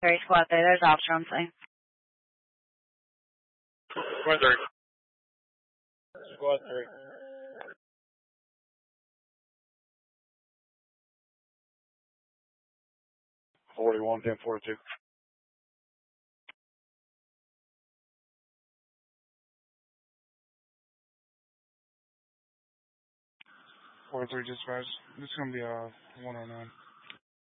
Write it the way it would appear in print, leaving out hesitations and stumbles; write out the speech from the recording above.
3, squad 3, there's officer on site. Squad 3. Squad 3. 41, 1042. 43 dispatch. This is going to be 109.